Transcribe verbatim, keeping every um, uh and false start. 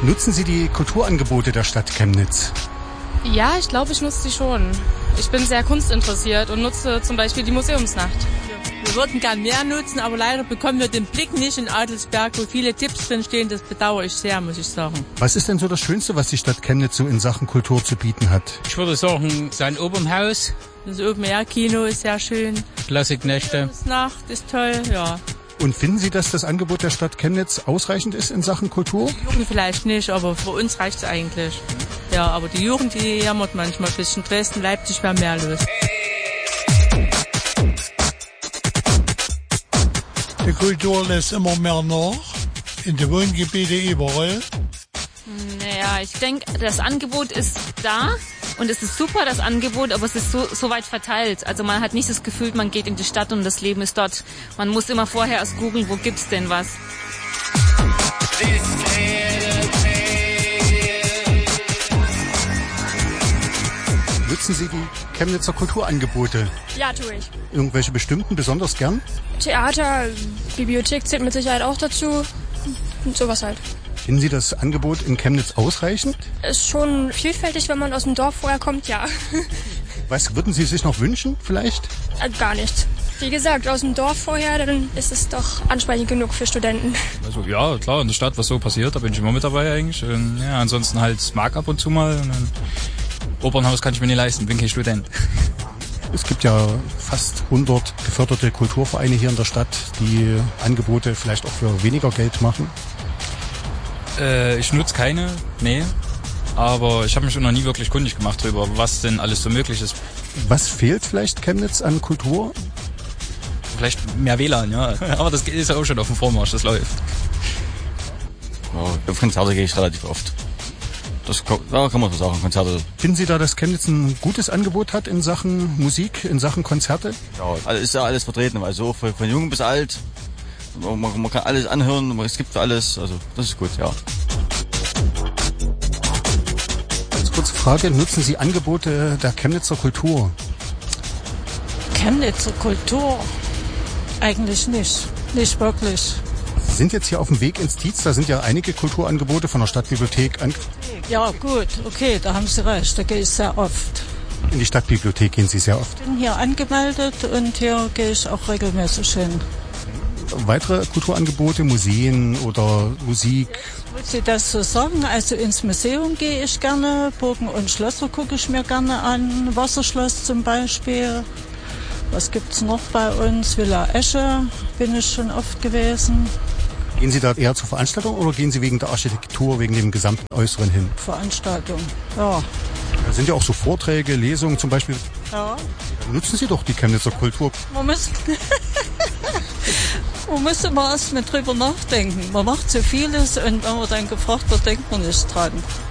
Nutzen Sie die Kulturangebote der Stadt Chemnitz? Ja, ich glaube, ich nutze die schon. Ich bin sehr kunstinteressiert und nutze zum Beispiel die Museumsnacht. Wir würden gern mehr nutzen, aber leider bekommen wir den Blick nicht in Adelsberg, wo viele Tipps drin stehen. Das bedauere ich sehr, muss ich sagen. Was ist denn so das Schönste, was die Stadt Chemnitz so in Sachen Kultur zu bieten hat? Ich würde sagen, sein Opernhaus. Das Open-Air-Kino ist sehr schön. Klassiknächte. Nacht ist toll, ja. Und finden Sie, dass das Angebot der Stadt Chemnitz ausreichend ist in Sachen Kultur? Die Jugend vielleicht nicht, aber für uns reicht es eigentlich. Ja, aber die Jugend, die jammert manchmal ein bisschen. Dresden, Leipzig wäre mehr los. Die Kultur lässt immer mehr nach, in den Wohngebieten überall. Naja, ich denke, das Angebot ist da und es ist super, das Angebot, aber es ist so, so weit verteilt. Also man hat nicht das Gefühl, man geht in die Stadt und das Leben ist dort. Man muss immer vorher erst googeln, wo gibt's denn was. Nutzen Sie die Chemnitzer Kulturangebote? Ja, tue ich. Irgendwelche bestimmten besonders gern? Theater, Bibliothek zählt mit Sicherheit auch dazu. Und sowas halt. Finden Sie das Angebot in Chemnitz ausreichend? Ist schon vielfältig, wenn man aus dem Dorf vorher kommt, ja. Was würden Sie sich noch wünschen, vielleicht? Äh, gar nichts. Wie gesagt, aus dem Dorf vorher, dann ist es doch ansprechend genug für Studenten. Also ja, klar, in der Stadt, was so passiert, da bin ich immer mit dabei eigentlich. Und, ja, ansonsten halt mag ab und zu mal. Und dann Opernhaus kann ich mir nicht leisten, bin kein Student. Es gibt ja fast hundert geförderte Kulturvereine hier in der Stadt, die Angebote vielleicht auch für weniger Geld machen. Äh, ich nutze keine, nee. Aber ich habe mich noch nie wirklich kundig gemacht darüber, was denn alles so möglich ist. Was fehlt vielleicht Chemnitz an Kultur? Vielleicht mehr W L A N, ja. Aber das ist ja auch schon auf dem Vormarsch, das läuft. Ja, auf Konzerte gehe ich relativ oft. Das ja, kann man so sagen, Konzerte. Finden Sie da, dass Chemnitz ein gutes Angebot hat in Sachen Musik, in Sachen Konzerte? Ja, also ist ja alles vertreten, also von, von jung bis alt. Man, man kann alles anhören, es gibt für alles, also das ist gut, ja. Als kurze Frage, nutzen Sie Angebote der Chemnitzer Kultur? Chemnitzer Kultur? Eigentlich nicht, nicht wirklich. Sie sind jetzt hier auf dem Weg ins Tietz, da sind ja einige Kulturangebote von der Stadtbibliothek an. Ja gut, okay, da haben Sie recht, da gehe ich sehr oft. In die Stadtbibliothek gehen Sie sehr oft? Ich bin hier angemeldet und hier gehe ich auch regelmäßig hin. Weitere Kulturangebote, Museen oder Musik? Wollen Sie das so sagen? Also ins Museum gehe ich gerne, Burgen und Schlösser gucke ich mir gerne an, Wasserschloss zum Beispiel. Was gibt's noch bei uns? Villa Esche bin ich schon oft gewesen. Gehen Sie da eher zur Veranstaltung oder gehen Sie wegen der Architektur, wegen dem gesamten Äußeren hin? Veranstaltung, ja. Da sind ja auch so Vorträge, Lesungen zum Beispiel. Ja. Dann nutzen Sie doch die Chemnitzer Kultur. Man muss, man muss immer erst mal drüber nachdenken. Man macht so vieles und wenn man dann gefragt wird, denkt man nicht dran.